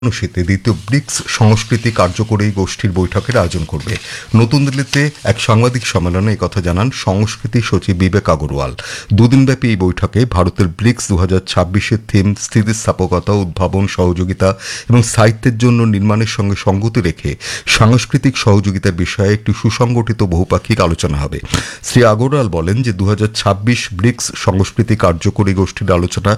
শীতে দ্বিতীয় ব্রিক্স সংস্কৃতি কার্যকরী গোষ্ঠীর বৈঠকের আয়োজন করবে। নতুন দিল্লিতে এক সাংবাদিক সম্মেলনে একথা জানান সংস্কৃতি সচিব বিবেক আগরওয়াল। দুদিনব্যাপী এই বৈঠকে ভারতের ব্রিক্স 2026-এর থিম স্থিতিস্থাপকতা, উদ্ভাবন, সহযোগিতা এবং স্থায়িত্বের জন্য নির্মাণের সঙ্গে সঙ্গতি রেখে সাংস্কৃতিক সহযোগিতার বিষয়ে একটি সুসংগঠিত বহুপাক্ষিক আলোচনা হবে। শ্রী আগরওয়াল বলেন যে 2026 ব্রিক্স সংস্কৃতি কার্যকরী গোষ্ঠীর আলোচনা